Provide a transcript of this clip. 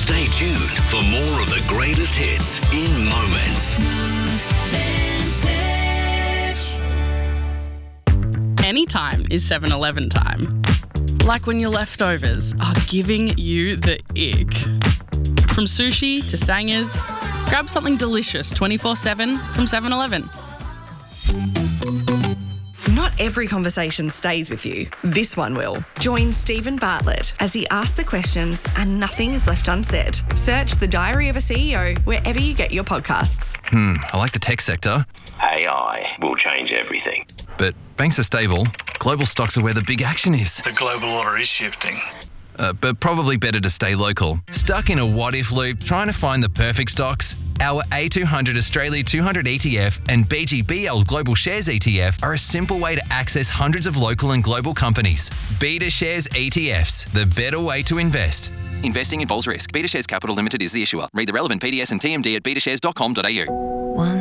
Stay tuned for more of the greatest hits in moments. Anytime is 7-Eleven time. Like when your leftovers are giving you the ick. From sushi to sangers, grab something delicious 24/7 from 7-Eleven. Not every conversation stays with you. This one will. Join Stephen Bartlett as he asks the questions and nothing is left unsaid. Search The Diary of a CEO wherever you get your podcasts. I like the tech sector, AI will change everything. but banks are stable. Global stocks are where the big action is. The global order is shifting. But probably better to stay local. Stuck in a what-if loop trying to find the perfect stocks? Our A200 Australia 200 ETF and BGBL Global Shares ETF are a simple way to access hundreds of local and global companies. Beta Shares ETFs, the better way to invest. Investing involves risk. Beta Shares Capital Limited is the issuer. Read the relevant PDS and TMD at betashares.com.au.